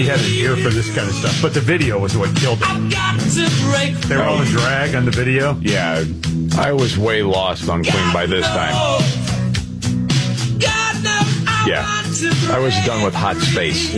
he had an ear for this kind of stuff, but the video was what killed him. They were all in drag on the video. Yeah, I was way lost on Queen by this time. Yeah, I was done with Hot Space.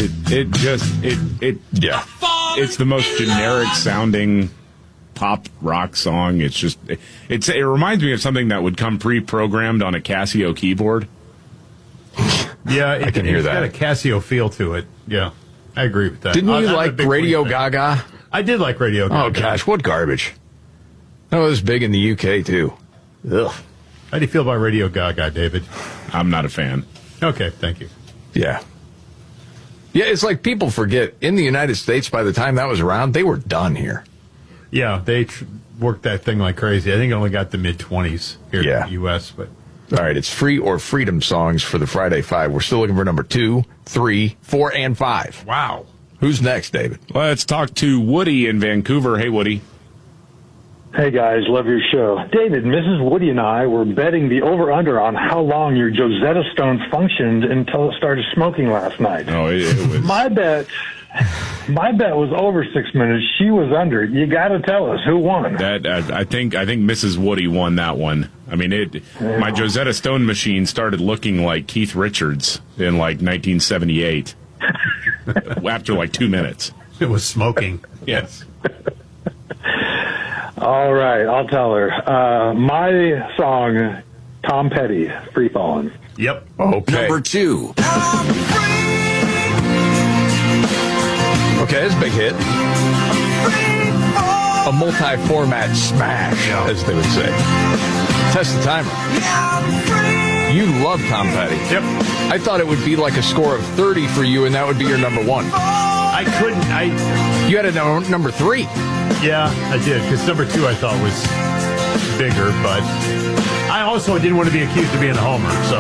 Yeah. It's the most generic sounding pop rock song. It's just, it reminds me of something that would come pre-programmed on a Casio keyboard. Yeah, I can hear that. It's got a Casio feel to it. Yeah, I agree with that. Didn't you like Radio Gaga? I did like Radio Gaga. Oh, gosh, what garbage. That was big in the UK, too. Ugh. How do you feel about Radio Gaga, David? I'm not a fan. Okay, thank you. Yeah. Yeah, it's like people forget, in the United States, by the time that was around, they were done here. Yeah, they worked that thing like crazy. I think it only got the mid-20s here in the U.S., but... All right, it's Free or Freedom songs for the Friday Five. We're still looking for number 2, 3, 4, and 5. Wow. Who's next, David? Let's talk to Woody in Vancouver. Hey, Woody. Hey, guys. Love your show. David, Mrs. Woody and I were betting the over-under on how long your Josetta Stone functioned until it started smoking last night. Oh, it was... My bet was over 6 minutes. She was under. You got to tell us who won. I think Mrs. Woody won that one. I mean, my Josetta Stone machine started looking like Keith Richards in like 1978 after like 2 minutes. It was smoking. Yes. All right, I'll tell her. My song, Tom Petty, Free Fallin'. Yep. Okay. Number 2. Okay, that's a big hit. A multi-format smash, as they would say. Test the timer. You love Tom Petty. Yep. I thought it would be like a score of 30 for you, and that would be your number 1. I couldn't. You had a number 3. Yeah, I did, because number 2 I thought was bigger, but I also didn't want to be accused of being a homer, so.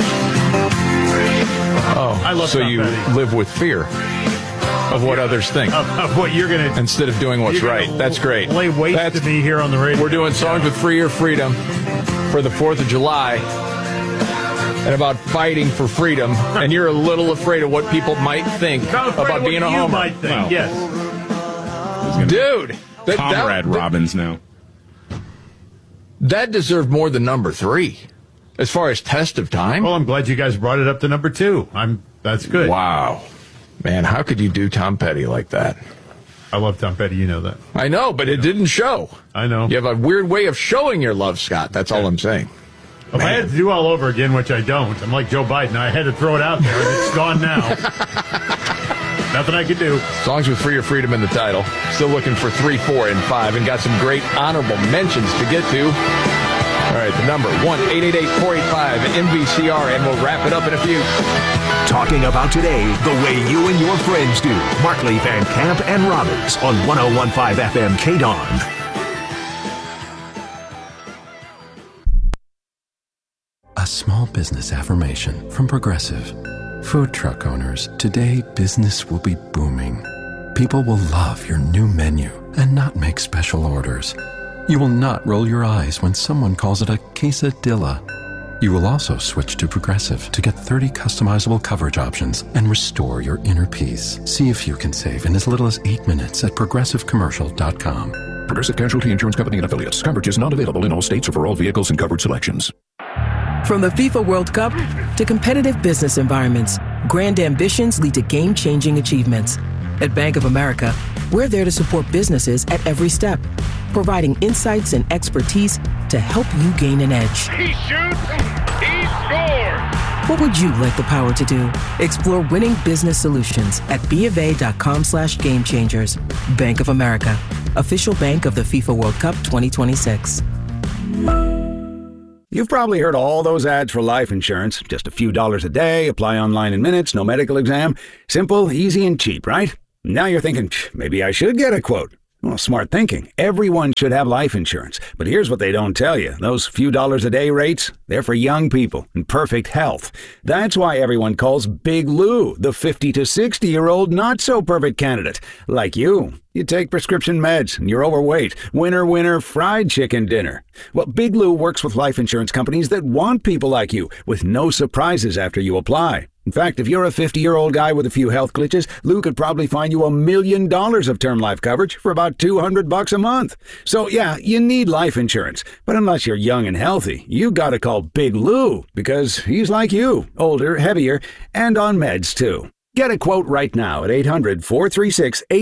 I love so Tom you Petty. live with fear of what others think. Of what you're going to... Instead of doing what's right. That's great. Lay waste to me here on the radio. We're doing songs with Free or Freedom for the 4th of July and about fighting for freedom, and you're a little afraid of what people might think about being a homer. Might think, Well, yes. Dude. Comrade Robbins now. That deserved more than number 3 as far as test of time. Well, I'm glad you guys brought it up to number 2. That's good. Wow. Man, how could you do Tom Petty like that? I love Tom Petty, you know that. I know, but it didn't show. I know. You have a weird way of showing your love, Scott. That's all I'm saying. If I had to do all over again, which I don't, I'm like Joe Biden. I had to throw it out there, and it's gone now. Nothing I could do. Songs with Free or Freedom in the title. Still looking for 3, 4, and 5, and got some great honorable mentions to get to. All right, the number 1-888-485-MVCR, and we'll wrap it up in a few. Talking about today the way you and your friends do. Markley, Van Camp, and Robbins on 101.5 FM KDON. A small business affirmation from Progressive. Food truck owners, today business will be booming. People will love your new menu and not make special orders. You will not roll your eyes when someone calls it a quesadilla. You will also switch to Progressive to get 30 customizable coverage options and restore your inner peace. See if you can save in as little as 8 minutes at progressivecommercial.com. Progressive Casualty Insurance Company and Affiliates. Coverage is not available in all states or for all vehicles and coverage selections. From the FIFA World Cup to competitive business environments, grand ambitions lead to game-changing achievements. At Bank of America, we're there to support businesses at every step, providing insights and expertise to help you gain an edge. He shoots, he scores! What would you like the power to do? Explore winning business solutions at BofA.com/gamechangers. Bank of America, official bank of the FIFA World Cup 2026. You've probably heard all those ads for life insurance. Just a few dollars a day, apply online in minutes, no medical exam. Simple, easy, and cheap, right? Now you're thinking, maybe I should get a quote. Well, smart thinking. Everyone should have life insurance. But here's what they don't tell you. Those few dollars a day rates, they're for young people in perfect health. That's why everyone calls Big Lou the 50 to 60-year-old not-so-perfect candidate, like you. You take prescription meds and you're overweight. Winner, winner, fried chicken dinner. Well, Big Lou works with life insurance companies that want people like you, with no surprises after you apply. In fact, if you're a 50-year-old guy with a few health glitches, Lou could probably find you $1 million of term life coverage for about $200 a month. So yeah, you need life insurance. But unless you're young and healthy, you gotta call Big Lou, because he's like you, older, heavier, and on meds too. Get a quote right now at 800-436-8